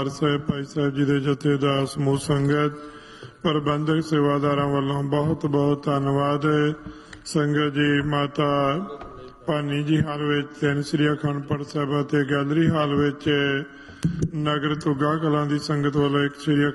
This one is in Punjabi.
ਸਾਹਿਬ ਭਾਈ ਸਾਹਿਬ ਜੀ ਦੇ ਜਥੇਦਾਰ ਸਮੂਹ ਸੰਗਤ ਪ੍ਰਬੰਧਕ ਸੇਵਾਦਾਰਾਂ ਵੱਲੋਂ ਬਹੁਤ ਬਹੁਤ ਧੰਨਵਾਦ। ਸੰਗਤ ਜੀ ਮਾਤਾ ਭਾਨੀ ਜੀ ਹਾਲ ਵਿੱਚ 3 ਸ੍ਰੀ ਅਖੰਡ ਪਾਠ ਸਾਹਿਬ ਅਤੇ ਗੈਲਰੀ ਹਾਲ ਵਿੱਚ ਨਗਰ ਤੁਗਾ ਕਲਾਂ ਦੀ ਸੰਗਤ ਵੱਲੋਂ 1 ਸ੍ਰੀ